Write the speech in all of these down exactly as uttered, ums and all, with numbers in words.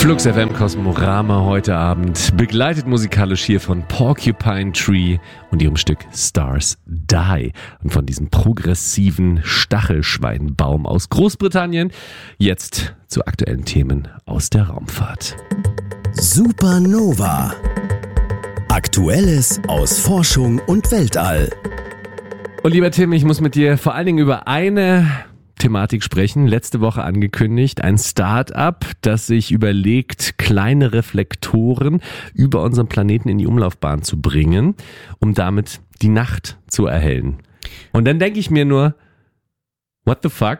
Flux F M Kosmorama heute Abend, begleitet musikalisch hier von Porcupine Tree und ihrem Stück Stars Die und von diesem progressiven Stachelschweinbaum aus Großbritannien. Jetzt zu aktuellen Themen aus der Raumfahrt. Supernova. Aktuelles aus Forschung und Weltall. Und lieber Tim, ich muss mit dir vor allen Dingen über eine Thematik sprechen. Letzte Woche angekündigt, ein Start-up, das sich überlegt, kleine Reflektoren über unseren Planeten in die Umlaufbahn zu bringen, um damit die Nacht zu erhellen. Und dann denke ich mir nur, what the fuck?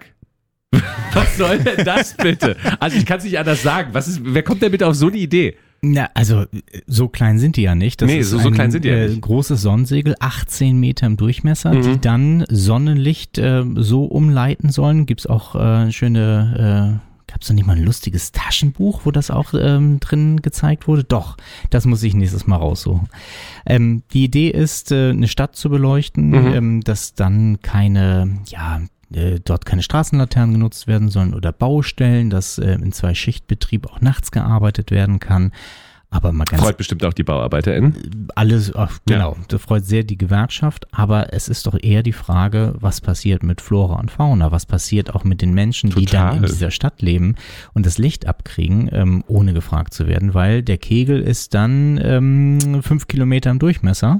Was soll denn das bitte? Also ich kann es nicht anders sagen. Was ist, wer kommt denn bitte auf so eine Idee? Na, also so klein sind die ja nicht. Das nee, ist so, so ein, klein sind die ja äh, nicht. großes Sonnensegel, achtzehn Meter im Durchmesser, Mhm. die dann Sonnenlicht äh, so umleiten sollen. Gibt's auch äh, schöne, äh, gab's da nicht mal ein lustiges Taschenbuch, wo das auch ähm, drin gezeigt wurde? Doch, das muss ich nächstes Mal raussuchen. Ähm, die Idee ist, äh, eine Stadt zu beleuchten, Mhm. ähm, dass dann keine, ja, äh, dort keine Straßenlaternen genutzt werden sollen oder Baustellen, dass äh, in Zwei-Schicht-Betrieb auch nachts gearbeitet werden kann. Aber mal ganz Freut bestimmt auch die BauarbeiterInnen. alles, ach, genau, Ja. das freut sehr die Gewerkschaft, aber es ist doch eher die Frage, was passiert mit Flora und Fauna, was passiert auch mit den Menschen, die Total. dann in dieser Stadt leben und das Licht abkriegen, ähm, ohne gefragt zu werden, weil der Kegel ist dann ähm, fünf Kilometer im Durchmesser,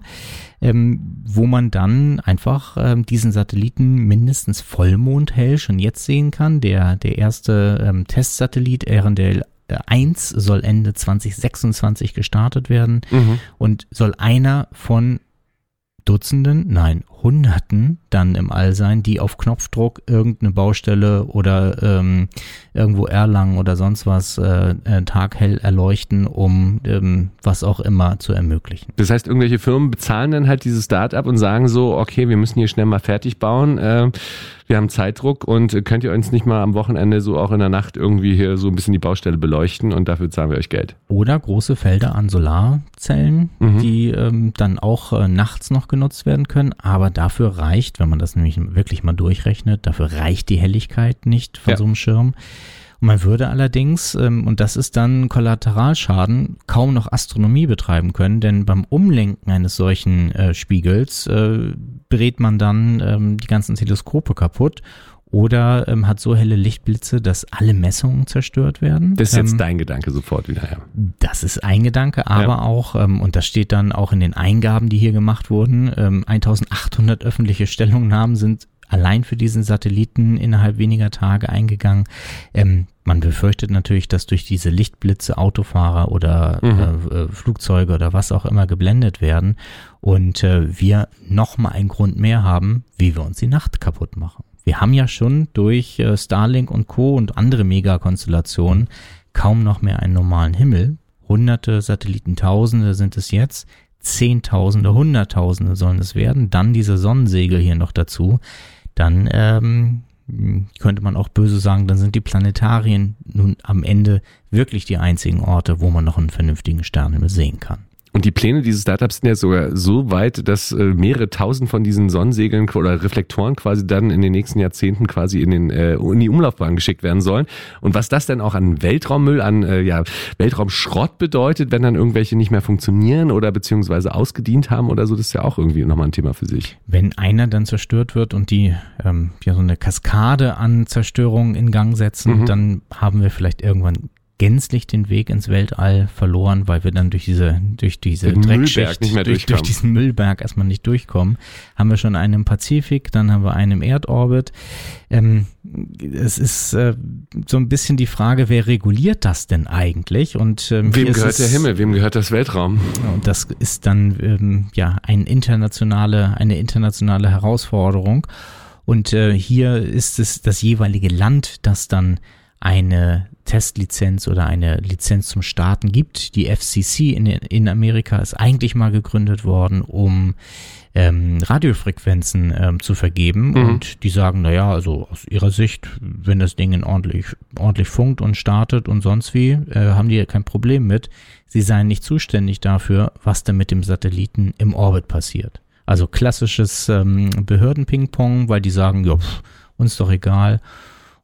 ähm, wo man dann einfach ähm, diesen Satelliten mindestens vollmondhell schon jetzt sehen kann. Der, der erste ähm, Testsatellit, Ehrendale eins soll Ende zwanzig sechsundzwanzig gestartet werden Mhm. und soll einer von Dutzenden, nein, Hunderten dann im All sein, die auf Knopfdruck irgendeine Baustelle oder ähm, irgendwo Erlangen oder sonst was äh, äh, taghell erleuchten, um ähm, was auch immer zu ermöglichen. Das heißt, irgendwelche Firmen bezahlen dann halt dieses Start-up und sagen so, okay, wir müssen hier schnell mal fertig bauen, äh, wir haben Zeitdruck und könnt ihr uns nicht mal am Wochenende so auch in der Nacht irgendwie hier so ein bisschen die Baustelle beleuchten und dafür zahlen wir euch Geld. Oder große Felder an Solarzellen, Mhm. die ähm, dann auch äh, nachts noch genutzt werden können, aber dafür reicht, wenn man das nämlich wirklich mal durchrechnet, dafür reicht die Helligkeit nicht von Ja. so einem Schirm. Und man würde allerdings, ähm, und das ist dann Kollateralschaden, kaum noch Astronomie betreiben können, denn beim Umlenken eines solchen äh, Spiegels äh, berät man dann ähm, die ganzen Teleskope kaputt oder ähm, hat so helle Lichtblitze, dass alle Messungen zerstört werden. Das ist jetzt Ähm, dein Gedanke sofort wieder, ja. Das ist ein Gedanke, aber Ja. auch, ähm, und das steht dann auch in den Eingaben, die hier gemacht wurden, ähm, eintausendachthundert öffentliche Stellungnahmen sind allein für diesen Satelliten innerhalb weniger Tage eingegangen. Ähm, man befürchtet natürlich, dass durch diese Lichtblitze Autofahrer oder Mhm. äh, äh, Flugzeuge oder was auch immer geblendet werden und äh, wir nochmal einen Grund mehr haben, wie wir uns die Nacht kaputt machen. Wir haben ja schon durch äh, Starlink und Co. und andere Megakonstellationen kaum noch mehr einen normalen Himmel. Hunderte Satelliten, Tausende sind es jetzt. Zehntausende, Hunderttausende sollen es werden. Dann diese Sonnensegel hier noch dazu. Dann ähm, könnte man auch böse sagen, dann sind die Planetarien nun am Ende wirklich die einzigen Orte, wo man noch einen vernünftigen Sternenhimmel sehen kann. Und die Pläne dieses Startups sind ja sogar so weit, dass äh, mehrere tausend von diesen Sonnensegeln oder Reflektoren quasi dann in den nächsten Jahrzehnten quasi in, den, äh, in die Umlaufbahn geschickt werden sollen. Und was das denn auch an Weltraummüll, an äh, ja, Weltraumschrott bedeutet, wenn dann irgendwelche nicht mehr funktionieren oder beziehungsweise ausgedient haben oder so, das ist ja auch irgendwie nochmal ein Thema für sich. Wenn einer dann zerstört wird und die ähm, ja so eine Kaskade an Zerstörungen in Gang setzen, Mhm. dann haben wir vielleicht irgendwann gänzlich den Weg ins Weltall verloren, weil wir dann durch diese durch diese Den Müllberg Dreckschicht, nicht mehr durch, durchkommen. durch diesen Müllberg erstmal nicht durchkommen. Haben wir schon einen im Pazifik, dann haben wir einen im Erdorbit. Ähm, es ist äh, so ein bisschen die Frage, wer reguliert das denn eigentlich? Und ähm, Wem hier ist gehört es, der Himmel? Wem gehört das Weltraum? Und das ist dann ähm, ja ein internationale, eine internationale Herausforderung. Und äh, hier ist es das jeweilige Land, das dann eine Testlizenz oder eine Lizenz zum Starten gibt. Die F C C in, in Amerika ist eigentlich mal gegründet worden, um ähm, Radiofrequenzen ähm, zu vergeben. Mhm. Und die sagen, naja, also aus ihrer Sicht, wenn das Ding ordentlich, ordentlich funkt und startet und sonst wie, äh, haben die ja kein Problem mit. Sie seien nicht zuständig dafür, was denn mit dem Satelliten im Orbit passiert. Also klassisches ähm, Behörden-Ping-Pong, weil die sagen, ja, pff, uns doch egal.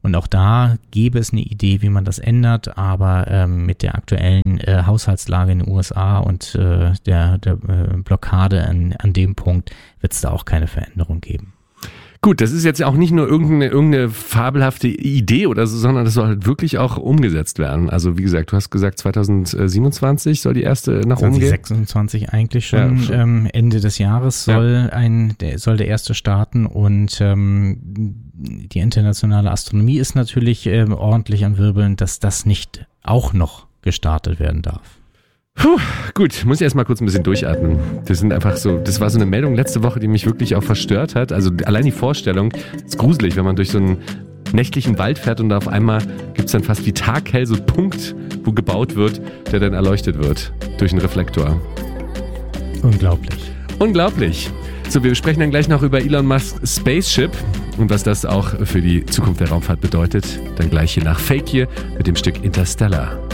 Und auch da gäbe es eine Idee, wie man das ändert, aber ähm, mit der aktuellen äh, Haushaltslage in den U S A und äh, der, der äh, Blockade an, an dem Punkt wird es da auch keine Veränderung geben. Gut, das ist jetzt auch nicht nur irgendeine, irgendeine fabelhafte Idee oder so, sondern das soll halt wirklich auch umgesetzt werden. Also wie gesagt, du hast gesagt zwanzig siebenundzwanzig soll die erste nach oben gehen. zwanzig sechsundzwanzig eigentlich schon, Ja, schon. Ähm, Ende des Jahres soll ja. ein der, soll der erste starten und ähm, die internationale Astronomie ist natürlich ähm, ordentlich am Wirbeln, dass das nicht auch noch gestartet werden darf. Puh, gut, muss ich erst mal kurz ein bisschen durchatmen. Das sind einfach so, das war so eine Meldung letzte Woche, die mich wirklich auch verstört hat. Also allein die Vorstellung ist gruselig, wenn man durch so einen nächtlichen Wald fährt und da auf einmal gibt's dann fast wie taghell so einen Punkt, wo gebaut wird, der dann erleuchtet wird durch einen Reflektor. Unglaublich. Unglaublich. So, wir sprechen dann gleich noch über Elon Musk's Spaceship und was das auch für die Zukunft der Raumfahrt bedeutet. Dann gleich hier nach Fake hier mit dem Stück Interstellar.